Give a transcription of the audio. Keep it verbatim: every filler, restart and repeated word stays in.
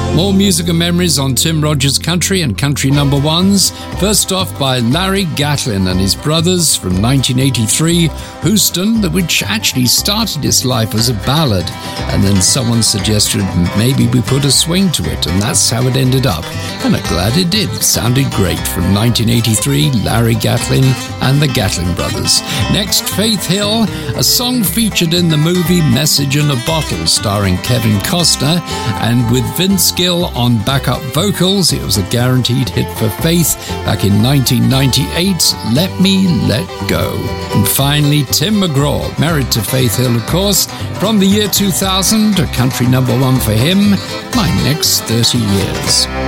More music and memories on Tim Rogers Country and Country Number Ones. First off by Larry Gatlin and his brothers from nineteen eighty-three, Houston, which actually started its life as a ballad, and then someone suggested maybe we put a swing to it, and that's how it ended up. And I'm glad it did. It sounded great. From nineteen eighty-three, Larry Gatlin and the Gatlin Brothers. Next, Faith Hill, a song featured in the movie Message in a Bottle, starring Kevin Costner, and with Vince Gill on backup vocals. It was a guaranteed hit for Faith back in nineteen ninety-eight, Let Me Let Go. And finally, Tim McGraw, married to Faith Hill, of course, from the year two thousand, a country number one for him, My Next thirty Years.